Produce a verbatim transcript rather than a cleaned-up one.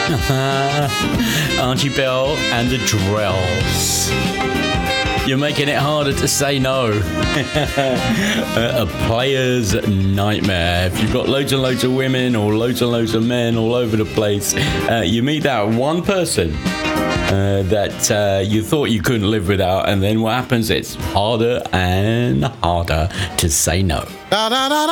Archie Bell and the Drells. You're making it harder to say no. A player's nightmare. If you've got loads and loads of women or loads and loads of men all over the place, uh, you meet that one person uh, that uh, you thought you couldn't live without, and then what happens? It's harder and harder to say no. Da, da, da, da.